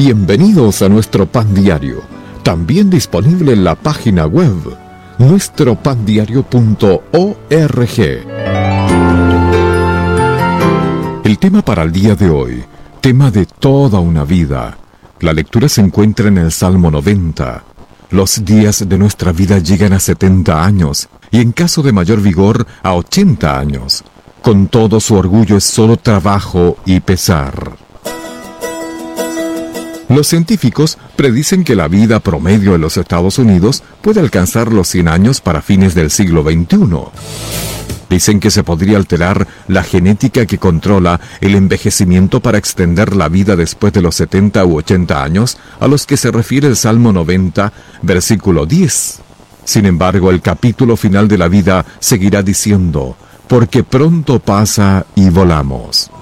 Bienvenidos a nuestro Pan Diario, también disponible en la página web nuestropandiario.org. El tema para el día de hoy, tema de toda una vida. La lectura se encuentra en el Salmo 90. Los días de nuestra vida llegan a 70 años y en caso de mayor vigor a 80 años. Con todo su orgullo es solo trabajo y pesar. Los científicos predicen que la vida promedio en los Estados Unidos puede alcanzar los 100 años para fines del siglo XXI. Dicen que se podría alterar la genética que controla el envejecimiento para extender la vida después de los 70 u 80 años, a los que se refiere el Salmo 90, versículo 10. Sin embargo, el capítulo final de la vida seguirá diciendo, porque pronto pasa y volamos.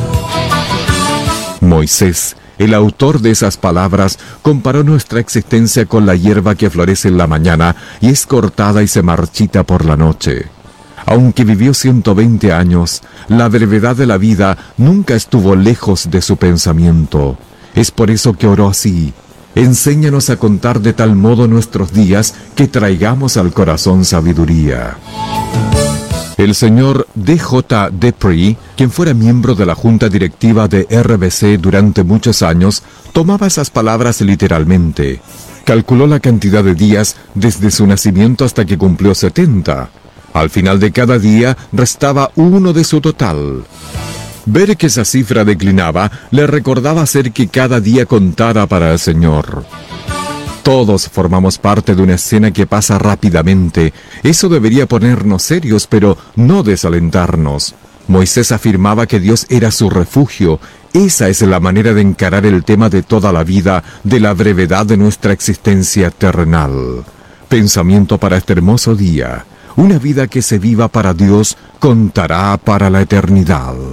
Moisés, el autor de esas palabras, comparó nuestra existencia con la hierba que florece en la mañana y es cortada y se marchita por la noche. Aunque vivió 120 años, la brevedad de la vida nunca estuvo lejos de su pensamiento. Es por eso que oró así: enséñanos a contar de tal modo nuestros días que traigamos al corazón sabiduría. El señor D.J. Dupree, quien fuera miembro de la junta directiva de RBC durante muchos años, tomaba esas palabras literalmente. Calculó la cantidad de días desde su nacimiento hasta que cumplió 70. Al final de cada día restaba uno de su total. Ver que esa cifra declinaba le recordaba hacer que cada día contara para el Señor. Todos formamos parte de una escena que pasa rápidamente. Eso debería ponernos serios, pero no desalentarnos. Moisés afirmaba que Dios era su refugio. Esa es la manera de encarar el tema de toda la vida, de la brevedad de nuestra existencia terrenal. Pensamiento para este hermoso día. Una vida que se viva para Dios contará para la eternidad.